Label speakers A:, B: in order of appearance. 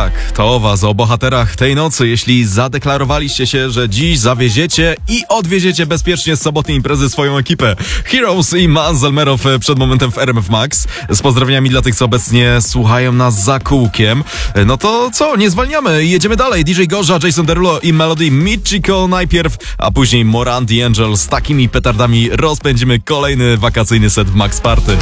A: Tak, to o was, o bohaterach tej nocy. Jeśli zadeklarowaliście się, że dziś zawieziecie i odwieziecie bezpiecznie z sobotniej imprezy swoją ekipę. Heroes i Manzelmerow przed momentem w RMF Max. Z pozdrowieniami dla tych, co obecnie słuchają nas za kółkiem. No to co, nie zwalniamy, jedziemy dalej. DJ Gorza, Jason Derulo i Melody Michiko najpierw, a później Moran The Angel. Z takimi petardami rozpędzimy kolejny wakacyjny set w Max Party.